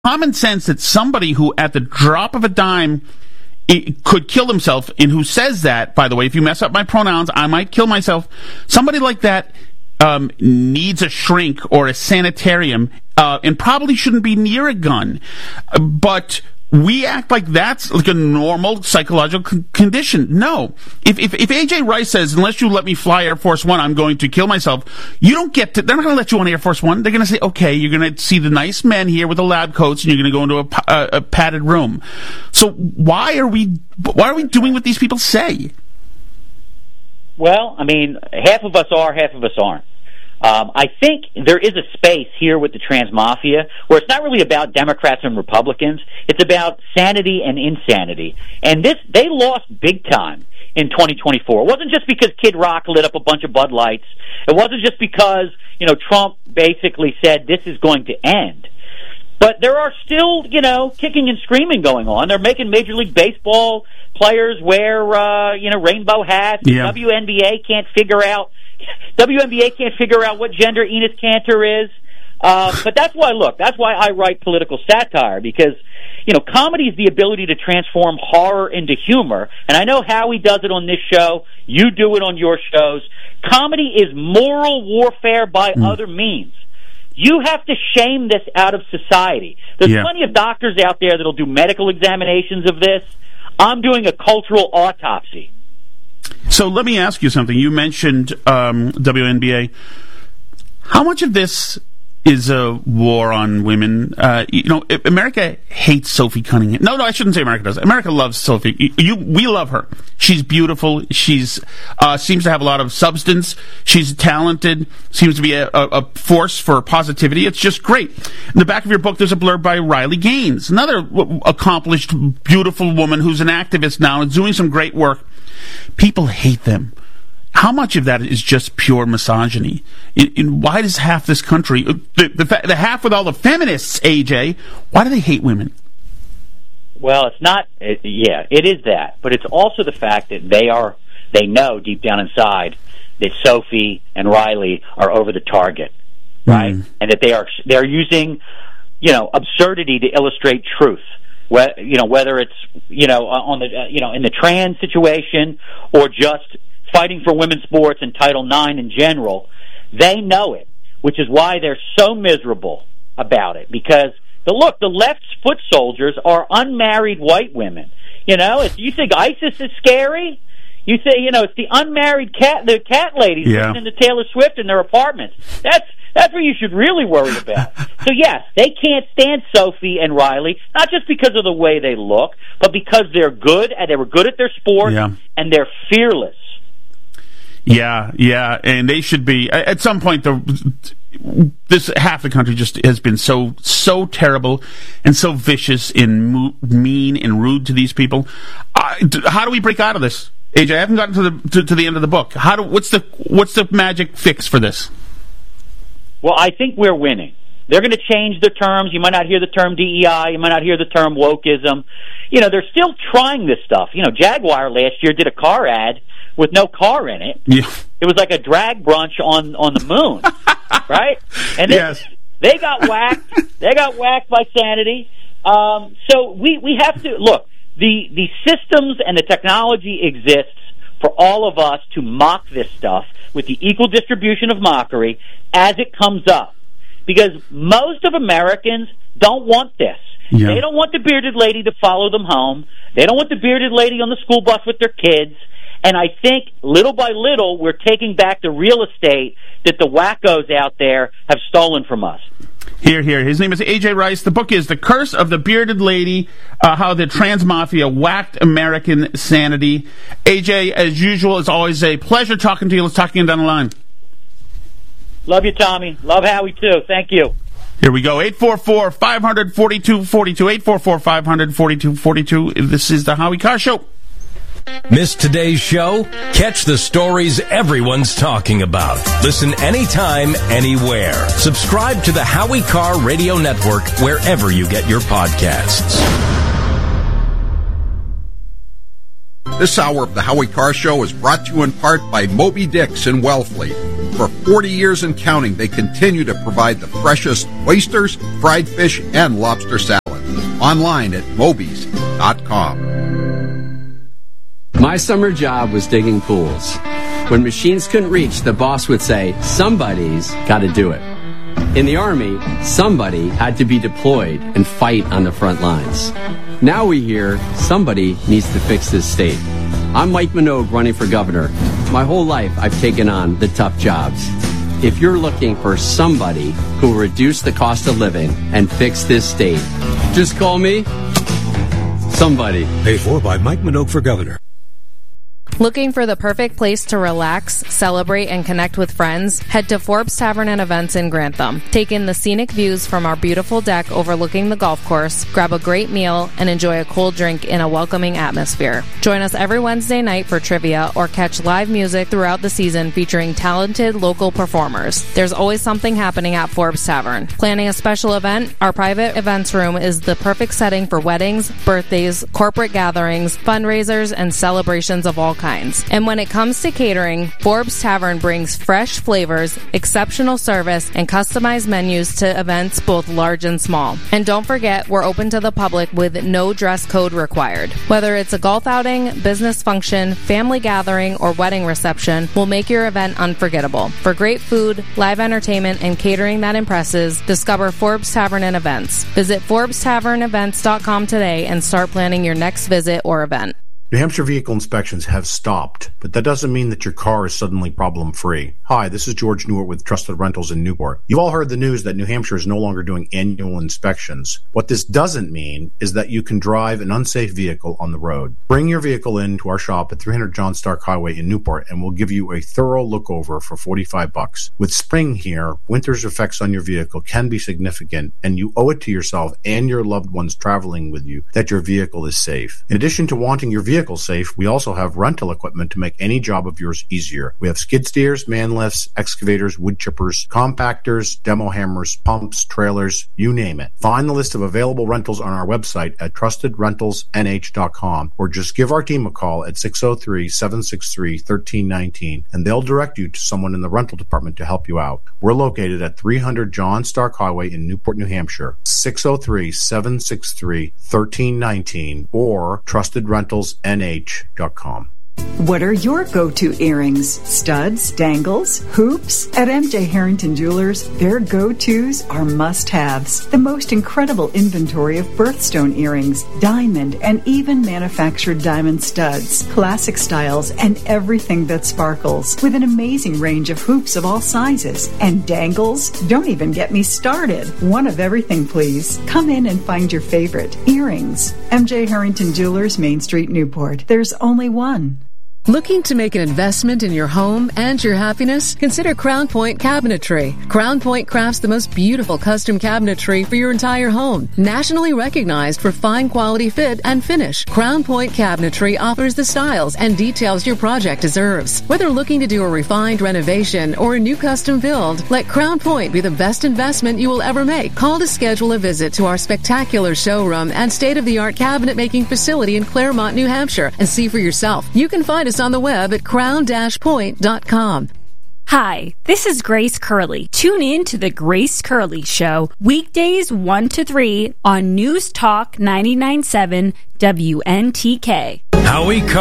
common sense that somebody who, at the drop of a dime, could kill himself, and who says that, by the way, if you mess up my pronouns, I might kill myself. Somebody like that needs a shrink or a sanitarium, and probably shouldn't be near a gun. But we act like that's like a normal psychological condition. No. If A.J. Rice says, unless you let me fly Air Force One, I'm going to kill myself, you don't get to, they're not going to let you on Air Force One. They're going to say, okay, you're going to see the nice men here with the lab coats, and you're going to go into a padded room. So why are we doing what these people say? Well, I mean, half of us are, half of us aren't. I think there is a space here with the trans mafia where it's not really about Democrats and Republicans. It's about sanity and insanity. And they lost big time in 2024. It wasn't just because Kid Rock lit up a bunch of Bud Lights. It wasn't just because, Trump basically said this is going to end. But there are still, kicking and screaming going on. They're making Major League Baseball players wear, rainbow hats. Yeah. WNBA can't figure out what gender Enes Kanter is. But that's why I write political satire, because, comedy is the ability to transform horror into humor. And I know Howie does it on this show. You do it on your shows. Comedy is moral warfare by other means. You have to shame this out of society. There's plenty of doctors out there that'll do medical examinations of this. I'm doing a cultural autopsy. So let me ask you something. You mentioned WNBA. How much of this is a war on women? America hates Sophie Cunningham. No, I shouldn't say America does. America loves Sophie. We love her. She's beautiful. She's seems to have a lot of substance. She's talented. Seems to be a force for positivity. It's just great. In the back of your book, there's a blurb by Riley Gaines, another accomplished, beautiful woman who's an activist now and doing some great work. People hate them. How much of that is just pure misogyny? Why does half this country, the half with all the feminists, AJ, why do they hate women? Well, it's not, it is that. But it's also the fact that they know deep down inside that Sophie and Riley are over the target, right? And that they're using, absurdity to illustrate truth. Whether it's, on the, in the trans situation or just fighting for women's sports and Title IX in general, they know it, which is why they're so miserable about it. Because the left's foot soldiers are unmarried white women. You think ISIS is scary? You say, it's the unmarried the cat ladies listening to Taylor Swift in their apartments. That's what you should really worry about. So yes, they can't stand Sophie and Riley, not just because of the way they look, but because they're good and they were good at their sport and they're fearless. Yeah, and they should be. At some point, this half the country just has been so terrible and so vicious and mean and rude to these people. How do we break out of this, AJ? I haven't gotten to the end of the book. What's the magic fix for this? Well, I think we're winning. They're going to change the terms. You might not hear the term DEI. You might not hear the term wokeism. They're still trying this stuff. Jaguar last year did a car ad with no car in it. Yeah. It was like a drag brunch on the moon, right? And they got whacked. They got whacked by sanity. So we have to look. The systems and the technology exists for all of us to mock this stuff with the equal distribution of mockery as it comes up. Because most of Americans don't want this. Yeah. They don't want the bearded lady to follow them home. They don't want the bearded lady on the school bus with their kids. And I think little by little we're taking back the real estate that the wackos out there have stolen from us. Here. His name is A.J. Rice. The book is The Curse of the Bearded Lady, How the Trans Mafia Whacked American Sanity. A.J., as usual, it's always a pleasure talking to you. Let's talk again down the line. Love you, Tommy. Love Howie, too. Thank you. Here we go. 844-500-4242. 844-500-4242. This is the Howie Carr Show. Miss today's show? Catch the stories everyone's talking about. Listen anytime, anywhere. Subscribe to the Howie Carr Radio Network wherever you get your podcasts. This hour of the Howie Carr Show is brought to you in part by Moby Dick's in Wellfleet. For 40 years and counting, they continue to provide the freshest oysters, fried fish, and lobster salad. Online at mobys.com. My summer job was digging pools. When machines couldn't reach, the boss would say, somebody's got to do it. In the Army, somebody had to be deployed and fight on the front lines. Now we hear somebody needs to fix this state. I'm Mike Minogue running for governor. My whole life I've taken on the tough jobs. If you're looking for somebody who will reduce the cost of living and fix this state, just call me somebody. Paid for by Mike Minogue for governor. Looking for the perfect place to relax, celebrate, and connect with friends? Head to Forbes Tavern and Events in Grantham. Take in the scenic views from our beautiful deck overlooking the golf course, grab a great meal, and enjoy a cold drink in a welcoming atmosphere. Join us every Wednesday night for trivia or catch live music throughout the season featuring talented local performers. There's always something happening at Forbes Tavern. Planning a special event? Our private events room is the perfect setting for weddings, birthdays, corporate gatherings, fundraisers, and celebrations of all kinds. And when it comes to catering, Forbes Tavern brings fresh flavors, exceptional service, and customized menus to events both large and small. And don't forget, we're open to the public with no dress code required. Whether it's a golf outing, business function, family gathering, or wedding reception, we'll make your event unforgettable. For great food, live entertainment, and catering that impresses, discover Forbes Tavern and Events. Visit ForbesTavernEvents.com today and start planning your next visit or event. New Hampshire vehicle inspections have stopped, but that doesn't mean that your car is suddenly problem-free. Hi, this is George Newart with Trusted Rentals in Newport. You've all heard the news that New Hampshire is no longer doing annual inspections. What this doesn't mean is that you can drive an unsafe vehicle on the road. Bring your vehicle in to our shop at 300 John Stark Highway in Newport, and we'll give you a thorough look-over for $45. With spring here, winter's effects on your vehicle can be significant, and you owe it to yourself and your loved ones traveling with you that your vehicle is safe. In addition to wanting your vehicle safe, we also have rental equipment to make any job of yours easier. We have skid steers, man lifts, excavators, wood chippers, compactors, demo hammers, pumps, trailers, you name it. Find the list of available rentals on our website at trustedrentalsnh.com or just give our team a call at 603-763-1319 and they'll direct you to someone in the rental department to help you out. We're located at 300 John Stark Highway in Newport, New Hampshire, 603-763-1319 or trustedrentalsnh.com. What are your go-to earrings? Studs, dangles, hoops? At MJ Harrington Jewelers, their go-tos are must-haves. The most incredible inventory of birthstone earrings, diamond, and even manufactured diamond studs, classic styles, and everything that sparkles, with an amazing range of hoops of all sizes. And dangles? Don't even get me started. One of everything, please. Come in and find your favorite. Earrings. MJ Harrington Jewelers, Main Street, Newport. There's only one. Looking to make an investment in your home and your happiness? Consider Crown Point Cabinetry. Crown Point crafts the most beautiful custom cabinetry for your entire home. Nationally recognized for fine quality fit and finish, Crown Point Cabinetry offers the styles and details your project deserves. Whether looking to do a refined renovation or a new custom build, let Crown Point be the best investment you will ever make. Call to schedule a visit to our spectacular showroom and state-of-the-art cabinet making facility in Claremont, New Hampshire, and see for yourself. You can find us on the web at crown-point.com. Hi, this is Grace Curley. Tune in to The Grace Curley Show, weekdays 1 to 3 on News Talk 99.7 WNTK. Howie Carr.